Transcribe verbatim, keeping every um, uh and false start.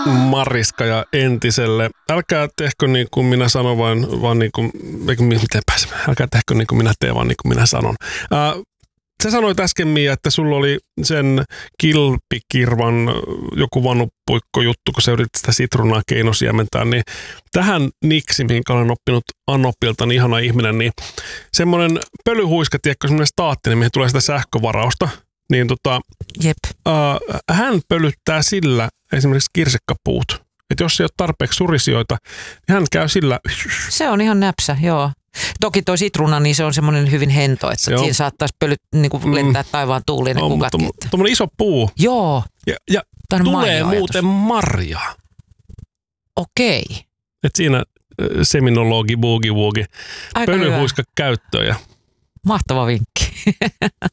Mariska ja Entiselle. Älkää tehkö niin kuin minä sanon, vaan, vaan niin kuin, miten pääsemme, älkää tehkö niin kuin minä teen, vaan niin kuin minä sanon. Ää, sä sanoit äsken, Mia, että sulla oli sen kilpikirvan joku vanupuikko juttu, kun sä yritit sitä sitruunaa keinosiementää, niin tähän niksi, minkä olen oppinut Anopilta, niin ihana ihminen, niin semmoinen pölyhuiska, tiedätkö, semmoinen staattinen, mihin tulee sitä sähkövarausta, niin tota, Jep. Ää, hän pölyttää sillä esimerkiksi kirsikkapuut. Että jos ei ole tarpeeksi surisioita, niin hän käy sillä. Se on ihan näpsä, joo. Toki toi sitruuna, niin se on semmoinen hyvin hento, että siinä saattaisi pölyt niin kuin lentää mm. taivaan tuuliin ne no, kukatkin. Tuommoinen iso puu. Joo. Ja, ja tulee muuten marjaa. Okei. Että siinä äh, seminologi, boogie woogie, pölyhuiska käyttöön. Ja... Mahtava vinkki.